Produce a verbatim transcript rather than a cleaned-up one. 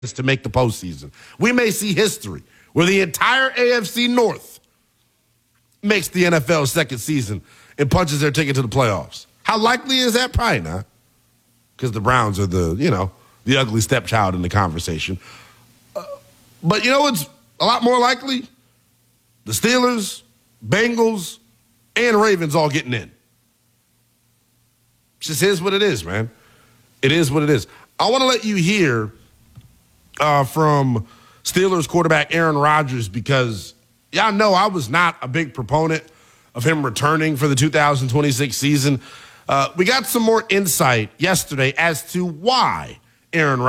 to make the postseason. We may see history where the entire A F C North makes the N F L's second season and punches their ticket to the playoffs. How likely is that? Probably not, because the Browns are the, you know, the ugly stepchild in the conversation. Uh, but you know what's a lot more likely? The Steelers, Bengals, and Ravens all getting in. It just is what it is, man. It is what it is. I want to let you hear uh, from Steelers quarterback Aaron Rodgers, because y'all know I was not a big proponent of him returning for the two thousand twenty-six season. Uh, we got some more insight yesterday as to why Aaron Rodgers